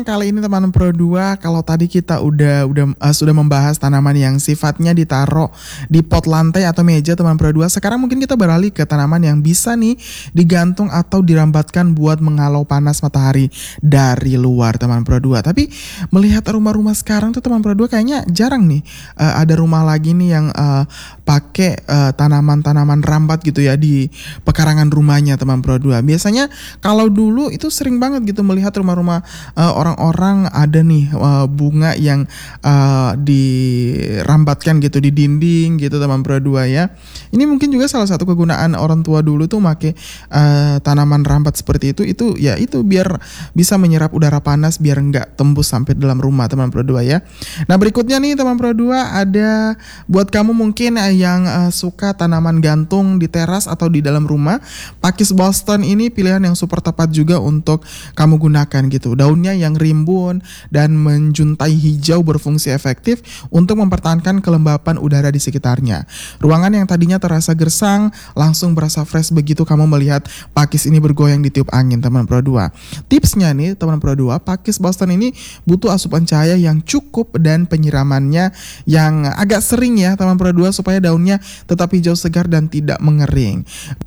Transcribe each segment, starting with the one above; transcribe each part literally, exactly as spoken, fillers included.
Kali ini teman Pro dua, kalau tadi kita udah udah uh, sudah membahas tanaman yang sifatnya ditaruh di pot lantai atau meja teman Pro dua. Sekarang mungkin kita beralih ke tanaman yang bisa nih digantung atau dirambatkan buat menghalau panas matahari dari luar teman Pro dua. Tapi melihat rumah-rumah sekarang tuh teman Pro dua kayaknya jarang nih uh, ada rumah lagi nih yang uh, pakai uh, tanaman-tanaman rambat gitu ya di pekarangan rumahnya teman Pro dua. Biasanya kalau dulu itu sering banget gitu melihat rumah-rumah uh, orang-orang ada nih uh, bunga yang uh, dirambatkan gitu di dinding gitu teman Pro dua ya. Ini mungkin juga salah satu kegunaan orang tua dulu tuh make uh, tanaman rambat seperti itu itu ya itu biar bisa menyerap udara panas biar nggak tembus sampai dalam rumah teman Pro dua ya. Nah berikutnya nih teman Pro dua ada buat kamu mungkin yang uh, suka tanaman gantung di teras atau di dalam rumah. Pakis Boston ini pilihan yang super tepat juga untuk kamu gunakan gitu. Daunnya yang rimbun dan menjuntai hijau berfungsi efektif untuk mempertahankan kelembapan udara di sekitarnya. Ruangan yang tadinya terasa gersang langsung berasa fresh begitu kamu melihat pakis ini bergoyang ditiup angin teman Pro dua. Tipsnya nih teman Pro dua, pakis Boston ini butuh asupan cahaya yang cukup dan penyiramannya yang agak sering ya teman Pro dua supaya daunnya tetap hijau segar dan tidak mengering.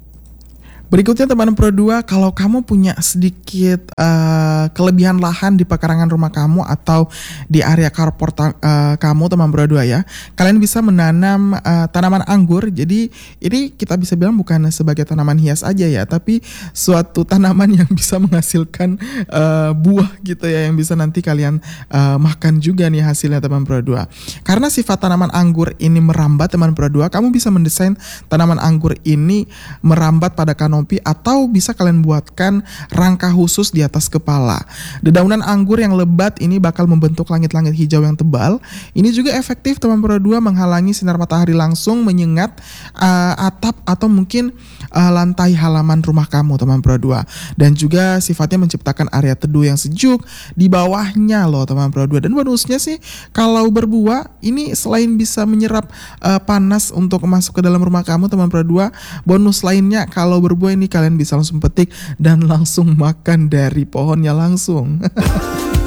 Berikutnya teman Pro dua, kalau kamu punya sedikit uh, kelebihan lahan di pekarangan rumah kamu atau di area carport uh, kamu teman Pro dua ya, kalian bisa menanam uh, tanaman anggur. Jadi ini kita bisa bilang bukan sebagai tanaman hias aja ya, tapi suatu tanaman yang bisa menghasilkan uh, buah gitu ya, yang bisa nanti kalian uh, makan juga nih hasilnya teman Pro dua. Karena sifat tanaman anggur ini merambat teman Pro dua, kamu bisa mendesain tanaman anggur ini merambat pada kanopi atau bisa kalian buatkan rangka khusus di atas kepala. Dedaunan anggur yang lebat ini bakal membentuk langit-langit hijau yang tebal. Ini juga efektif teman Pro dua menghalangi sinar matahari langsung menyengat uh, atap atau mungkin uh, lantai halaman rumah kamu teman Pro dua. Dan juga sifatnya menciptakan area teduh yang sejuk di bawahnya loh teman Pro dua. Dan bonusnya sih kalau berbuah ini selain bisa menyerap uh, panas untuk masuk ke dalam rumah kamu teman Pro dua, bonus lainnya kalau berbuah ini kalian bisa langsung petik dan langsung makan dari pohonnya langsung.